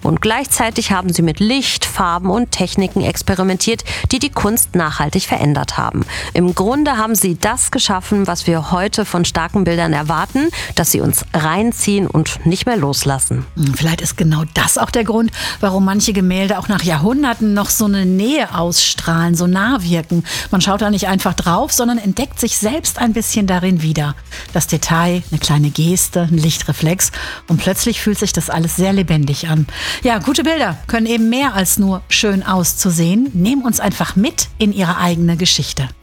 Und gleichzeitig haben sie mit Licht, Farben und Techniken experimentiert, die die Kunst nachhaltig verändert haben. Im Grunde haben sie das geschaffen, was wir heute von starken Bildern erwarten, dass sie uns reinziehen und nicht mehr loslassen. Vielleicht ist genau das auch der Grund, warum manche Gemälde auch nach Jahrhunderten noch so eine Nähe ausstrahlen, so nah wirken. Man schaut da nicht einfach drauf, sondern entdeckt sich selbst ein bisschen darin wieder. Das Detail, eine kleine Geste, ein Lichtreflex und plötzlich fühlt sich das alles sehr lebendig an. Ja, gute Bilder können eben mehr als nur schön auszusehen. Nehmen uns einfach mit in ihre eigene Geschichte.